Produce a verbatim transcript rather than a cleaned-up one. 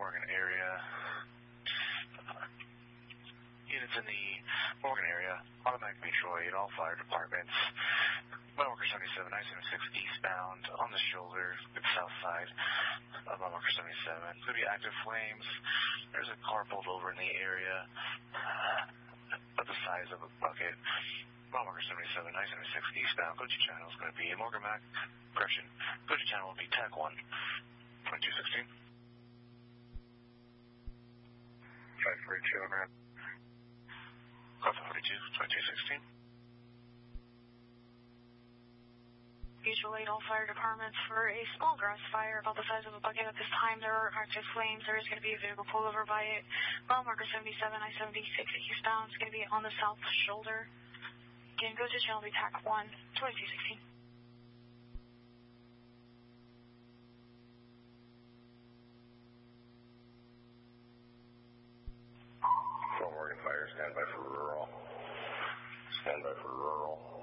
Morgan area. Uh, units in the Morgan area, automatic mutual aid, all fire departments. Mile marker seventy-seven, nine seventy-six eastbound on the shoulder, the south side of mile marker seventy-seven. Could be active flames. There's a car pulled over in the area uh, of the size of a bucket. Mile marker seventy-seven, nine seventy-six eastbound. Go to channel is going to be Morgan Mac. Correction. Go to channel will be TAC one, twenty-two sixteen. five forty-two on ramp. five forty-two, twenty-two sixteen. Mutual aid all fire departments for a small grass fire about the size of a bucket. At this time, there are active flames. There is going to be a vehicle pulled over by it. Mile marker seventy-seven, I seventy-six eastbound. It's going to be on the south shoulder. Again, go to channel B TAC one, twenty-two sixteen. Morgan Fire, stand by for rural. Stand by for rural.